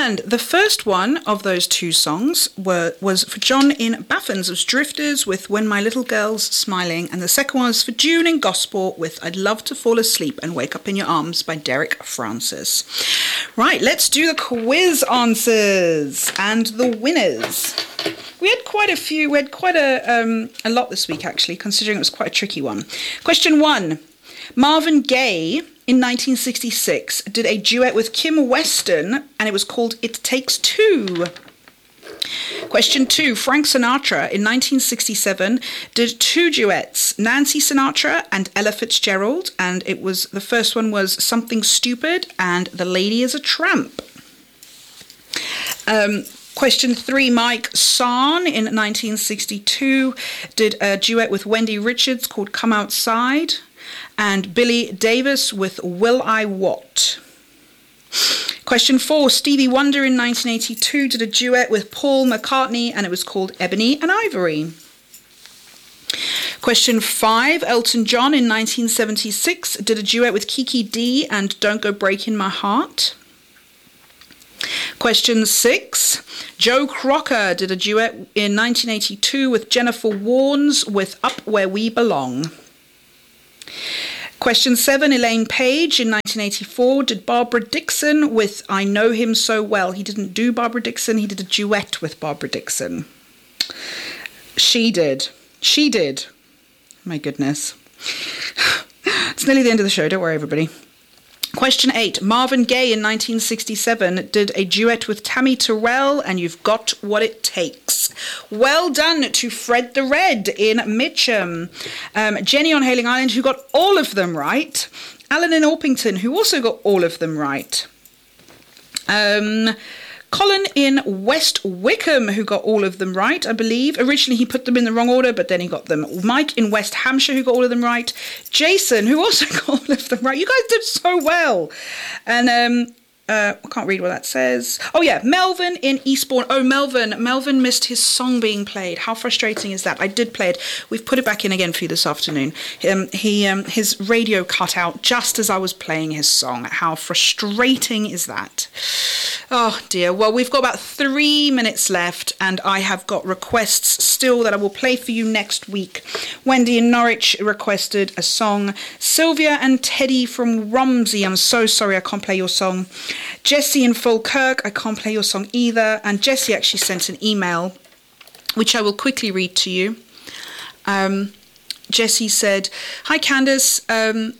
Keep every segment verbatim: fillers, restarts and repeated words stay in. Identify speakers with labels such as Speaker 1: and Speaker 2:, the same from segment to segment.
Speaker 1: And the first one of those two songs were was for John in Baffins. It was Drifters with When My Little Girl's Smiling. And the second one was for June in Gosport with I'd Love to Fall Asleep and Wake Up in Your Arms by Derek Francis. Right, let's do the quiz answers and the winners. We had quite a few, we had quite a, um, a lot this week actually, considering it was quite a tricky one. Question one, Marvin Gaye in nineteen sixty-six did a duet with Kim Weston and it was called It Takes Two. Question two, Frank Sinatra in nineteen sixty-seven did two duets, Nancy Sinatra and Ella Fitzgerald, and it was, the first one was Something Stupid and The Lady is a Tramp. Um, Question three, Mike Sarn in nineteen sixty-two did a duet with Wendy Richards called Come Outside, and Billy Davis with Will I What. Question four, Stevie Wonder in nineteen eighty-two did a duet with Paul McCartney and it was called Ebony and Ivory. Question five, Elton John in nineteen seventy-six did a duet with Kiki Dee and Don't Go Breaking My Heart. Question six, Joe Crocker did a duet in nineteen eighty-two with Jennifer Warnes with Up Where We Belong. Question seven, Elaine Page in nineteen eighty-four did Barbara Dixon with I Know Him So Well. He didn't do Barbara Dixon, he did a duet with Barbara Dixon. She did. She did. My goodness. It's nearly the end of the show, don't worry everybody. Question eight, Marvin Gaye in nineteen sixty-seven did a duet with Tammy Terrell and You've Got What It Takes. Well done to Fred the Red in Mitcham. Um, Jenny on Hailing Island, who got all of them right. Alan in Orpington, who also got all of them right. Um... Colin in West Wickham, who got all of them right, I believe. Originally, he put them in the wrong order, but then he got them. Mike in West Hampshire, who got all of them right. Jason, who also got all of them right. You guys did so well. And um, uh, I can't read what that says. Oh, yeah, Melvin in Eastbourne. Oh, Melvin. Melvin missed his song being played. How frustrating is that? I did play it. We've put it back in again for you this afternoon. Um, he um, his radio cut out just as I was playing his song. How frustrating is that? Oh dear. Well, we've got about three minutes left and I have got requests still that I will play for you next week. Wendy in Norwich requested a song. Sylvia and Teddy from Romsey, I'm so sorry I can't play your song. Jessie in Falkirk, I can't play your song either. And Jessie actually sent an email, which I will quickly read to you. Um, Jessie said, Hi Candice, um,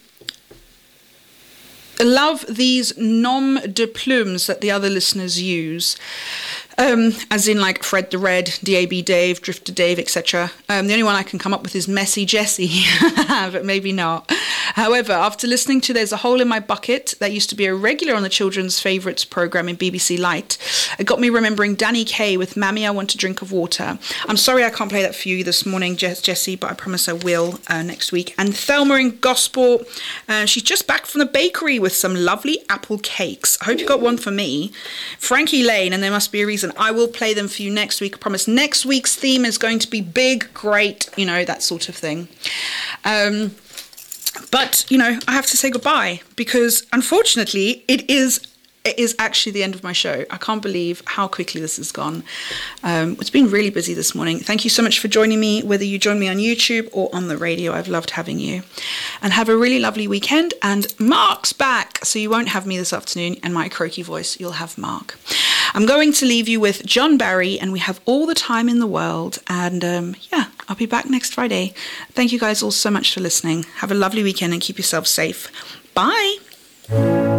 Speaker 1: love these nom de plumes that the other listeners use, um, as in like Fred the Red, D A B Dave, Drifter Dave, et cetera. Um, the only one I can come up with is Messy Jessie, but maybe not. However, after listening to There's a Hole in My Bucket, that used to be a regular on the children's favourites programme in B B C Light, it got me remembering Danny Kaye with Mammy, I Want a Drink of Water. I'm sorry I can't play that for you this morning, Jess, Jessie, but I promise I will uh, next week. And Thelma in Gosport, uh, she's just back from the bakery with some lovely apple cakes. I hope you got one for me. Frankie Lane, and There Must Be a Reason. I will play them for you next week, I promise. Next week's theme is going to be big, great, you know, that sort of thing. Um... But, you know, I have to say goodbye because, unfortunately, it is it is actually the end of my show. I can't believe how quickly this has gone. Um, it's been really busy this morning. Thank you so much for joining me, whether you join me on YouTube or on the radio. I've loved having you. And have a really lovely weekend. And Mark's back, so you won't have me this afternoon and my croaky voice. You'll have Mark. I'm going to leave you with John Barry, and we have all the time in the world. And um, yeah, I'll be back next Friday. Thank you guys all so much for listening. Have a lovely weekend and keep yourself safe. Bye.